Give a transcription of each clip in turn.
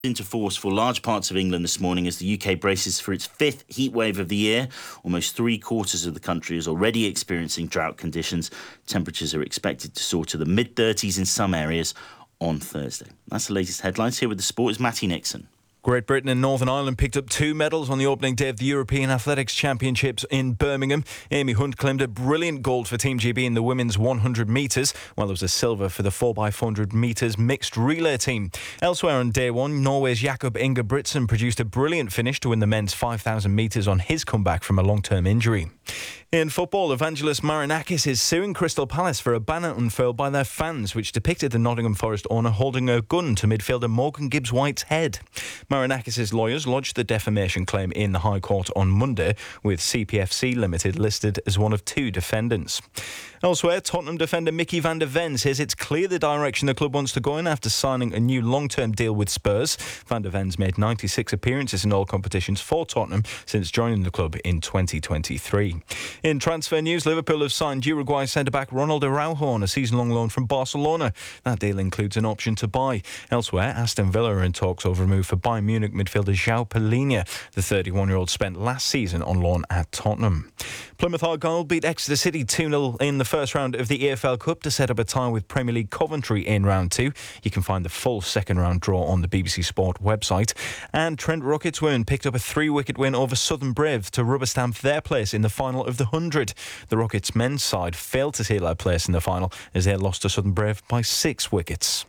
Into force for large parts of England this morning as the UK braces for its fifth heat wave of the year. Almost 3/4 of the country is already experiencing drought conditions. Temperatures are expected to soar to the mid-30s in some areas on Thursday. That's the latest headlines. Here with the sport is Matty Nixon. Great Britain and Northern Ireland picked up 2 medals on the opening day of the European Athletics Championships in Birmingham. Amy Hunt claimed a brilliant gold for Team GB in the women's 100 metres, while there was a silver for the 4x400 metres mixed relay team. Elsewhere on day one, Norway's Jakob Ingebrigtsen produced a brilliant finish to win the men's 5,000 metres on his comeback from a long-term injury. In football, Evangelos Marinakis is suing Crystal Palace for a banner unfurled by their fans, which depicted the Nottingham Forest owner holding a gun to midfielder Morgan Gibbs-White's head. Marinakis' lawyers lodged the defamation claim in the High Court on Monday, with CPFC Limited listed as one of 2 defendants. Elsewhere, Tottenham defender Mickey van der Ven says it's clear the direction the club wants to go in after signing a new long-term deal with Spurs. Van der Ven's made 96 appearances in all competitions for Tottenham since joining the club in 2023. In transfer news, Liverpool have signed Uruguay centre-back Ronald Araujo on a season-long loan from Barcelona. That deal includes an option to buy. Elsewhere, Aston Villa are in talks over a move for Bayern Munich midfielder João Palhinha. The 31-year-old spent last season on loan at Tottenham. Plymouth Argyle beat Exeter City 2-0 in the first round of the EFL Cup to set up a tie with Premier League Coventry in round 2. You can find the full second round draw on the BBC Sport website. And Trent Rockets Women picked up a 3-wicket win over Southern Brave to rubber stamp their place in the final of the 100. The Rockets men's side failed to seal their place in the final as they lost to Southern Brave by 6 wickets.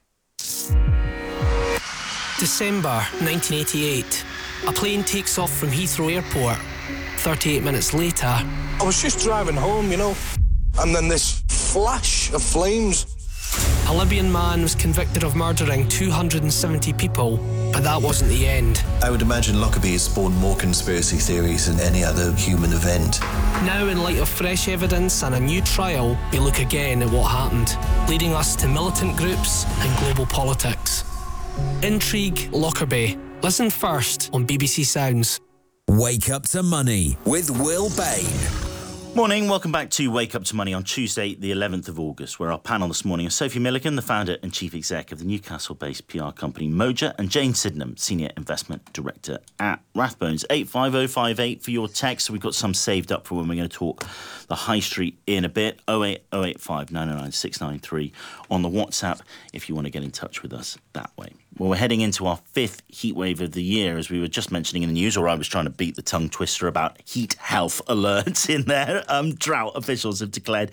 December 1988. A plane takes off from Heathrow Airport. 38 minutes later, I was just driving home, and then this flash of flames. A Libyan man was convicted of murdering 270 people, but that wasn't the end. I would imagine Lockerbie has spawned more conspiracy theories than any other human event. Now, in light of fresh evidence and a new trial, we look again at what happened, leading us to militant groups and global politics. Intrigue Lockerbie. Listen first on BBC Sounds. Wake Up to Money with Will Bain. Morning, welcome back to Wake Up to Money on Tuesday, the 11th of August, where our panel this morning is Sophie Milligan, the founder and chief exec of the Newcastle-based PR company Moja, and Jane Sydenham, senior investment director at Rathbones. 85058 for your text. So we've got some saved up for when we're going to talk the high street in a bit. 08085 909 693 on the WhatsApp if you want to get in touch with us that way. Well, we're heading into our 5th heat wave of the year, as we were just mentioning in the news, or I was trying to beat the tongue twister about heat health alerts in there. Drought officials have declared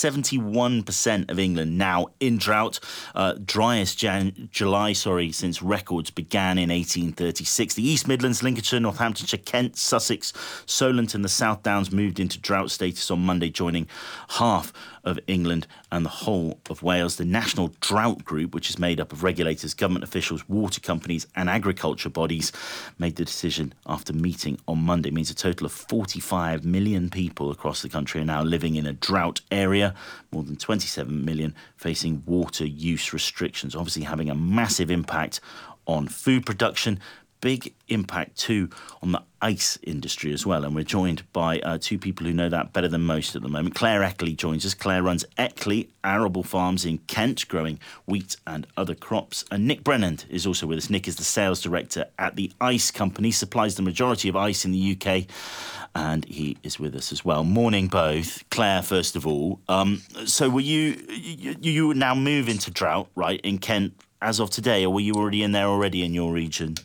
71% of England now in drought. Driest July since records began in 1836. The East Midlands, Lincolnshire, Northamptonshire, Kent, Sussex, Solent and the South Downs moved into drought status on Monday, joining half of England and the whole of Wales. The National Drought Group, which is made up of regulators, government officials, water companies and agriculture bodies, made the decision after meeting on Monday. It means a total of 45 million people across the country are now living in a drought area, more than 27 million facing water use restrictions, obviously having a massive impact on food production. Big impact too on the ice industry as well, and we're joined by 2 people who know that better than most at the moment. Claire Eckley joins us. Claire runs Eckley Arable Farms in Kent, growing wheat and other crops. And Nick Brennan is also with us. Nick is the sales director at the Ice Company, supplies the majority of ice in the UK, and he is with us as well. Morning both. Claire, first of all, so were you now move into drought, right, in Kent as of today, or were you already in there in your region?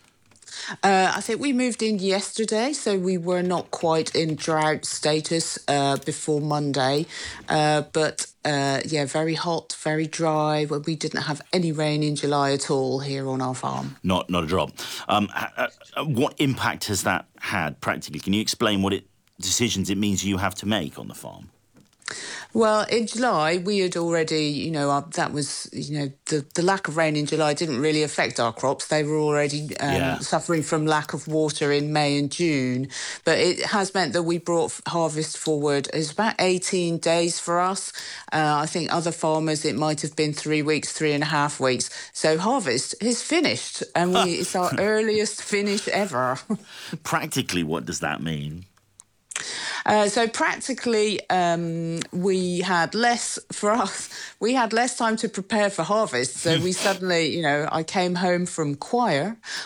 I think we moved in yesterday, so we were not quite in drought status before Monday. But very hot, very dry. We didn't have any rain in July at all here on our farm. Not a drop. What impact has that had practically? Can you explain what decisions it means you have to make on the farm? Well, in July, we had already, that was, the lack of rain in July didn't really affect our crops. They were already suffering from lack of water in May and June. But it has meant that we brought harvest forward. It's about 18 days for us. I think other farmers, it might have been 3 weeks, 3.5 weeks. So harvest is finished, and it's our earliest finish ever. Practically, what does that mean? So practically, we had less time to prepare for harvest. So we suddenly, I came home from choir